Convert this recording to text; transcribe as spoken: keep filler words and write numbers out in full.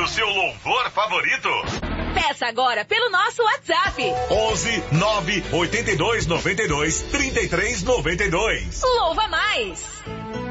do seu louvor favorito? Peça agora pelo nosso WhatsApp. onze nove oito dois nove dois três três nove dois. Louva mais!